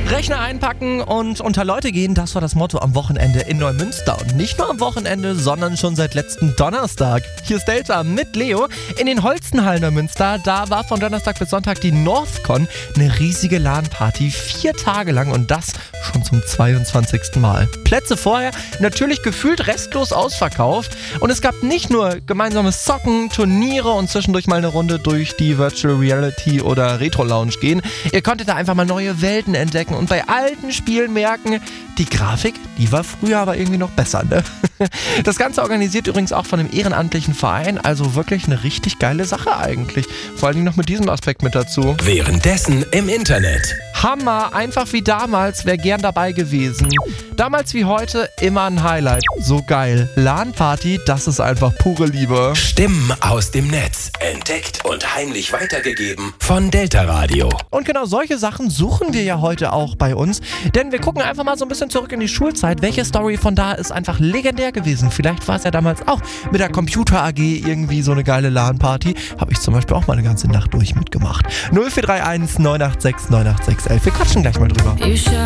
Rechner einpacken und unter Leute gehen, das war das Motto am Wochenende in Neumünster. Und nicht nur am Wochenende, sondern schon seit letzten Donnerstag. Hier ist Delta mit Leo. In den Holstenhallen Neumünster, da war von Donnerstag bis Sonntag die Northcon, eine riesige LAN-Party, 4 Tage lang und das schon zum 22. Mal. Plätze vorher natürlich gefühlt restlos ausverkauft und es gab nicht nur gemeinsames Zocken, Turniere und zwischendurch mal eine Runde durch die Virtual Reality oder Retro Lounge gehen. Ihr konntet da einfach mal neue Welten entdecken und bei alten Spielen merken, die Grafik, die war früher aber irgendwie noch besser, ne? Das Ganze organisiert übrigens auch von einem ehrenamtlichen Verein, also wirklich eine richtig geile Sache eigentlich. Vor allem noch mit diesem Aspekt mit dazu. Währenddessen im Internet. Hammer, einfach wie damals, wäre gern dabei gewesen. Damals wie heute immer ein Highlight. So geil. LAN-Party, das ist einfach pure Liebe. Stimmen aus dem Netz. Entdeckt und heimlich weitergegeben von Delta Radio. Und genau solche Sachen suchen wir ja heute auch bei uns. Denn wir gucken einfach mal so ein bisschen zurück in die Schulzeit. Welche Story von da ist einfach legendär gewesen? Vielleicht war es ja damals auch mit der Computer AG irgendwie so eine geile LAN-Party. Habe ich zum Beispiel auch mal eine ganze Nacht durch mitgemacht. 0431 986 986 11. Wir quatschen gleich mal drüber.